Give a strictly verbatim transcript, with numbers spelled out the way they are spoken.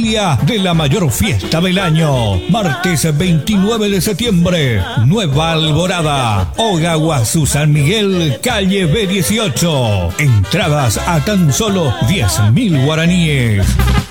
día de la mayor fiesta del año. Martes veintinueve de septiembre, Nueva Alborada, Ogaguazú, San Miguel, calle B dieciocho. Entradas a tan solo diez mil guaraníes.